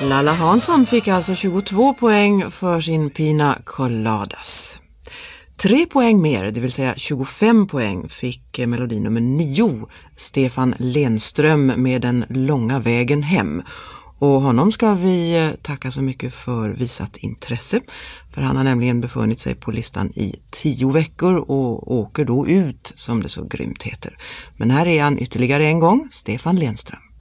Lalla Hansson fick alltså 22 poäng för sin Pina Coladas. 3 poäng mer, det vill säga 25 poäng, fick melodi nummer 9, Stefan Lenström med Den långa vägen hem. Och honom ska vi tacka så mycket för visat intresse. För han har nämligen befunnit sig på listan i 10 veckor och åker då ut, som det så grymt heter. Men här är han ytterligare en gång, Stefan Lenström.